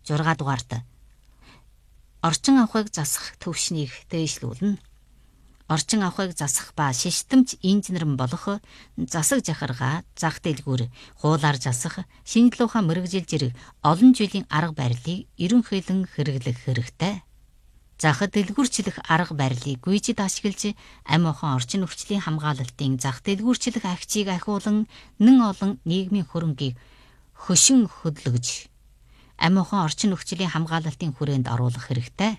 6 дугаарт орчин авахыг засах төвшнийг дээшлүүлнэ. Орчин авахыг засах ба шиштэмж инженерэн болох засаг захиргаа зах дэлгүүр хуулаар засах шинжлэх ухаан мэрэгжил зэрэг олон жилийн арга барилыг ерөнхийлөн хэрэглэх хэрэгтэй. Зах дэлгүүрчлэх арга барилыг гүйцэд ашиглаж амь ухаан орчин нөхцөлийн хамгаалалтын зах дэлгүүрчлэх агчийг ахиулан нэн олон нийгмийн хөрөнгийг хөшин хөдөлгөж амь ухаан орчин нөхцөлийн хамгаалалтын хүрээнд оруулах хэрэгтэй.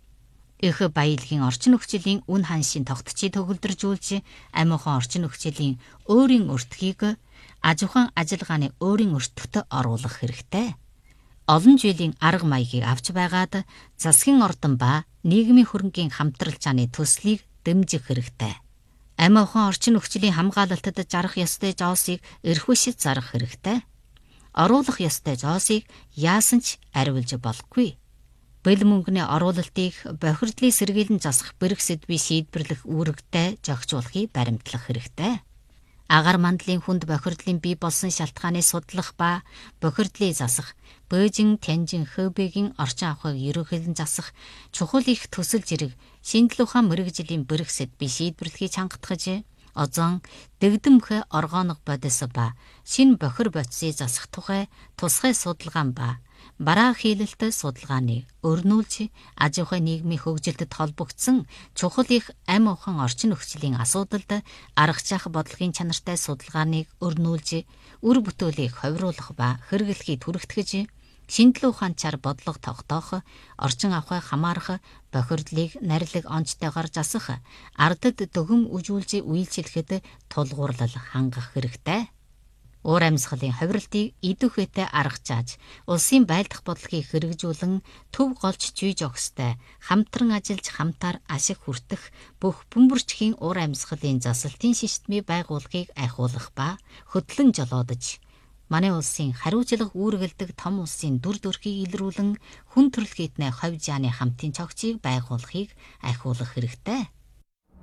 Их баялагын орчин нөхцөлийн үн ханшийн тогтцыг төгөлдржүүлж амь ухаан орчин нөхцөлийн өөрийн өртгийг аж ахуйн ажиллагааны өөрийн өртөгт оруулах хэрэгтэй. Олон жилийн арга маягийг авч байгаад засгийн ордон ба нийгмийн хөрөнгийн хамтралчааны төслийг дэмжих хэрэгтэй. Амь ухаан орчин нөхцөлийн хамгаалалтад жарах ёстой жоосыг эрхвшид зарах хэрэгтэй. Оруулах ёстой жоосыг яасан ч ариулж болохгүй. Бэл мөнгөний оруулалтыг бохирдлыг сэргийлэн засах бэрх сэдвийг шийдвэрлэх үүрэгтэй зохицуулахыг баримтлах хэрэгтэй. Агаар мандлын хүнд бохирдлын бий болсон шалтгааныг судлах ба бохирдлыг засах, Бээжин, Тянжин, Хэбэгийн орчин авахыг ерөнхийлөн засах чухал их төсөл зэрэг шинжлэх ухаан мэрэгжлийн бэрх сэдвийг шийдвэрлэхийг чангатгаж, озон, дэгдэмх оргооног бодис ба шинэ бохир бодисыг засах тухай тусгай судалгаан ба бараа хийлэлт судалгааныг өрнүүлж аж ахуйн нийгмийн хөгжилтэд холбогдсон чухал их амь ухаан орчин нөхцөлийн асуудалд аргачлах бодлогын чанартай судалгааныг өрнүүлж үр бүтээлийг ховируулах ба хэрэглэхийг түрэгтгэж шинжлэх ухаанчаар бодлого тогтоох, орчин авахыг хамаарах, бохирдлыг нарилэг онцтойгоор засах, ардад дөгөм үжүүлж үйлчлэхэд тулгуурлал хангах хэрэгтэй. Уур амьсгалын ховиролтыг идэвхтэй аргачааж, улсын байлдах бодлогыг хэрэгжүүлэн төв голч жийж өгстэй хамтран ажиллаж хамтаар ашиг хүртэх бүх бөмбөрчхийн уур амьсгалын засалтын системийг байгуулахыг ахиулах ба хөтлөн жолоодож, манай улсын хариуцлага үүргэлдэг том улсын дүр төрхийг илрүүлэн хүн төрөлхийднээ ховь жааны хамтын цогцыг байгуулахыг ахиулах хэрэгтэй.